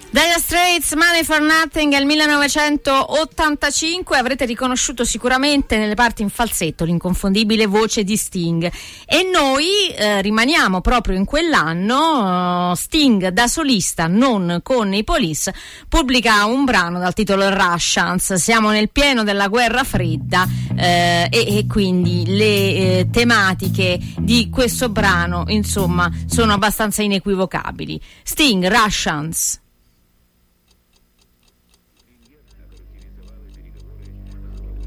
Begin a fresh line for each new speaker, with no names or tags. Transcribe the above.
Dire Straits, Money for Nothing è il 1985. Avrete riconosciuto sicuramente nelle parti in falsetto l'inconfondibile voce di Sting, e noi rimaniamo proprio in quell'anno. Sting da solista, non con i Police, pubblica un brano dal titolo Russians. Siamo nel pieno della guerra fredda e quindi le tematiche di questo brano insomma sono abbastanza inequivocabili. Sting, Russians.